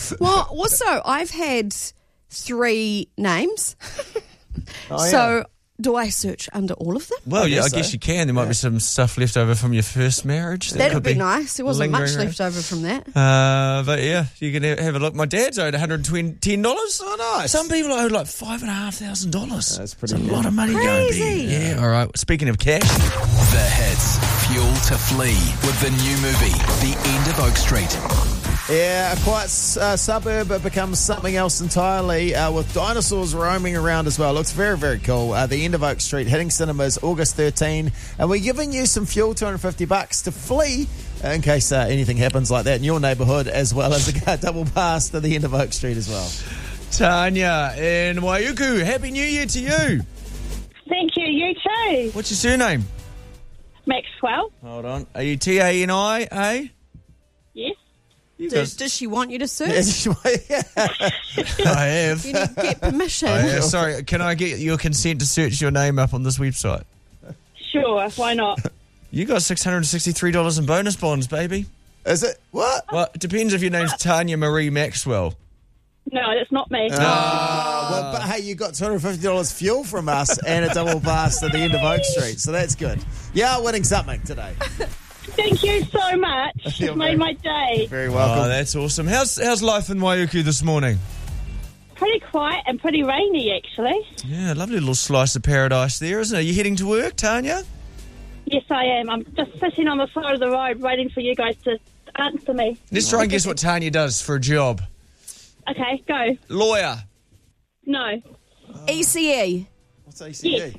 Well, so I've had 3 names. Oh, yeah. So do I search under all of them? Well, I guess guess so. you can. There might be some stuff left over from your first marriage. That'd could be nice. There wasn't much lingering left over from that. But yeah, you can have a look. My dad's owed $110. Oh, nice. Some people owe like $5,500. That's pretty It's a good. lot of money going Crazy. there. Yeah, all right. Speaking of cash, The hits, fuel to flee with the new movie, The End of Oak Street. Yeah, a quiet suburb becomes something else entirely with dinosaurs roaming around as well. Looks very, very cool. The End of Oak Street hitting cinemas August 13, and we're giving you some fuel, $250 to flee in case anything happens like that in your neighbourhood, as well as a double pass to the End of Oak Street as well. Tanya in Waiuku, Happy New Year to you. Thank you. You too. What's your surname? Maxwell. Hold on. Are you T-A-N-I, eh? Yes. You guys... Does she want you to search? Yeah. I have. You need to get permission. Sorry, can I get your consent to search your name up on this website? Sure. Why not? You got $663 in bonus bonds, baby. Is it? What? Well, it depends if your name's Tanya Marie Maxwell. No, that's not me. Well, but hey, you got $250 fuel from us and a double pass to the End of Oak Street, so that's good. Yeah, winning something today. Thank you so much. You're You've made my day. Very welcome. Oh, that's awesome. How's life in Waiuku this morning? Pretty quiet and pretty rainy, actually. Yeah, lovely little slice of paradise there, isn't it? Are you heading to work, Tanya? Yes, I am. I'm just sitting on the side of the road waiting for you guys to answer me. Let's try and guess what Tanya does for a job. Okay, go. Lawyer. No. ECE. What's ACE? Yes.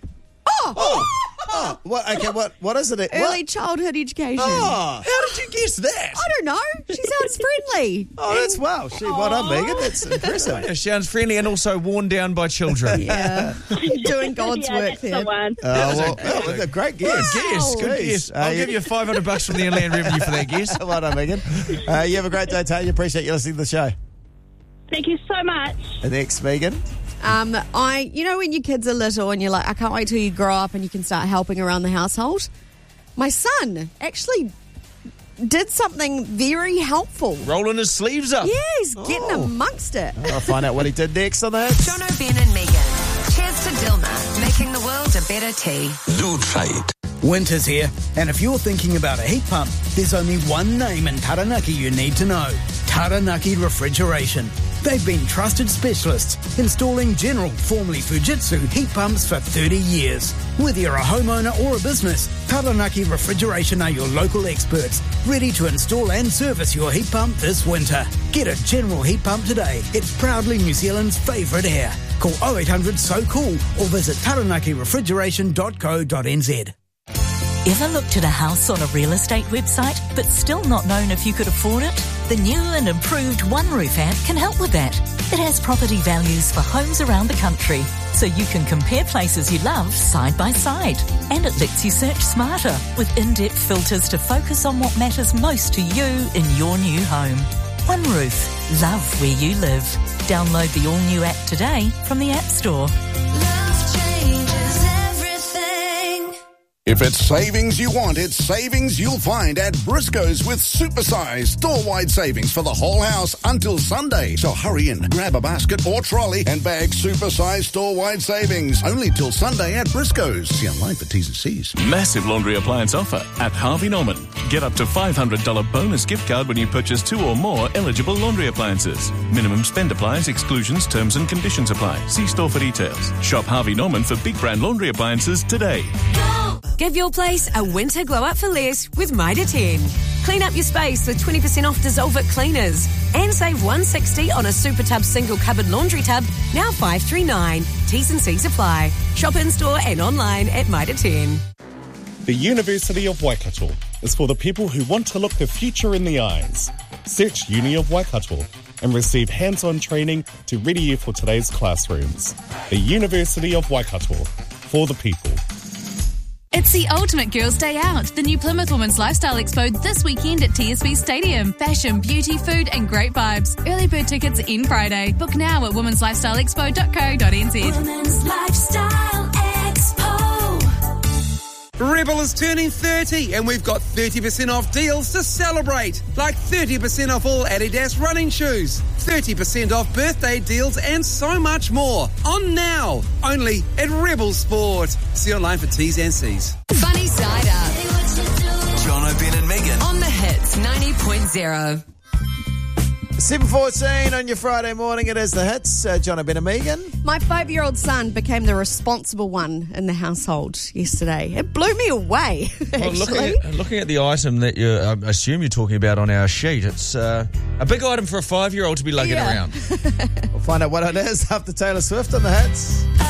Oh, what? Okay, what is it? Early childhood education. Oh, How did you guess that? I don't know. She sounds friendly. oh, that's wow. Well done, Megan. That's impressive. Yeah, sounds friendly and also worn down by children. Yeah. Doing God's Yeah, work that's there. the one. Well, great guess. Good Jeez. guess. I'll give you $500 from the Inland Revenue for that guess. Well done, Megan. You have a great day, Tanya. Appreciate you listening to the show. Thank you so much. Next, Megan. You know when your kids are little and you're like, I can't wait till you grow up and you can start helping around the household? My son actually did something very helpful. Rolling his sleeves up. Yeah, he's getting amongst it. I'll find out what he did next on that. Jono, Ben and Megan. Cheers to Dilma, making the world a better tea. Lutrate. Winter's here, and if you're thinking about a heat pump, there's only one name in Taranaki you need to know. Taranaki Refrigeration. They've been trusted specialists installing General, formerly Fujitsu, heat pumps for 30 years. Whether you're a homeowner or a business, Taranaki Refrigeration are your local experts, ready to install and service your heat pump this winter. Get a General heat pump today. It's proudly New Zealand's favourite air. Call 0800 SO COOL or visit taranakirefrigeration.co.nz. Ever looked at a house on a real estate website but still not known if you could afford it? The new and improved OneRoof app can help with that. It has property values for homes around the country, so you can compare places you love side by side. And it lets you search smarter with in-depth filters to focus on what matters most to you in your new home. OneRoof. Love where you live. Download the all-new app today from the App Store. If it's savings you want, it's savings you'll find at Briscoe's with supersized store-wide savings for the whole house until Sunday. So hurry in, grab a basket or trolley and bag supersized store-wide savings only till Sunday at Briscoe's. See online for T's and C's. Massive laundry appliance offer at Harvey Norman. Get up to $500 bonus gift card when you purchase 2 or more eligible laundry appliances. Minimum spend applies, exclusions, terms and conditions apply. See store for details. Shop Harvey Norman for big brand laundry appliances today. Give your place a winter glow up for less with Mitre 10. Clean up your space with 20% off Dissolve It cleaners. And save $160 on a Super Tub single cupboard laundry tub, now $539. T's and C's apply. Shop in store and online at Mitre 10. The University of Waikato is for the people who want to look the future in the eyes. Search Uni of Waikato and receive hands-on training to ready you for today's classrooms. The University of Waikato, for the people. It's the ultimate girls' day out. The new Plymouth Women's Lifestyle Expo this weekend at TSB Stadium. Fashion, beauty, food and great vibes. Early bird tickets in Friday. Book now at womenslifestyleexpo.co.nz. Women's Lifestyle Expo. Rebel is turning 30 and we've got 30% off deals to celebrate. Like 30% off all Adidas running shoes, 30% off birthday deals and so much more. On now, only at Rebel Sport. See online for T's and C's. Funny Side Up. Jono, Ben and Megan. On the Hits 90.0. 7:14 on your Friday morning. It is the Hits. John, Ben and Megan. My 5-year-old son became the responsible one in the household yesterday. It blew me away, actually. Well, looking at the item that I assume you're talking about on our sheet, it's a big item for a 5-year-old to be lugging around. We'll find out what it is after Taylor Swift on the Hits.